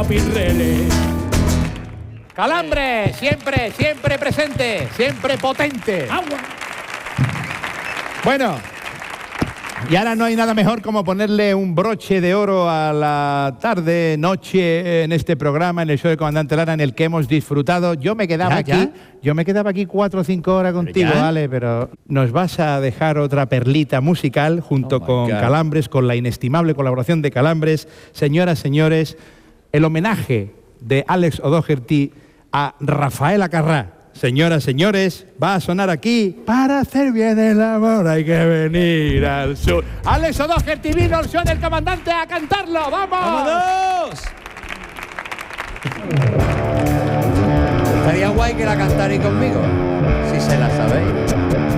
Pirrele. Calambre, siempre, siempre presente, siempre potente. Agua. Bueno, y ahora no hay nada mejor como ponerle un broche de oro a la tarde, noche en este programa, en el show del Comandante Lara, en el que hemos disfrutado. Yo me quedaba aquí 4 o 5 horas contigo, Ale, pero nos vas a dejar otra perlita musical junto con Calambres, con la inestimable colaboración de Calambres. Señoras, señores, el homenaje de Alex O'Doherty a Rafael Acarrá. Señoras, señores, va a sonar aquí. Para hacer bien el amor hay que venir al sur. Alex O'Doherty vino al show del Comandante a cantarlo. ¡Vamos! ¡Vámonos! Estaría guay que la cantarais conmigo, si se la sabéis.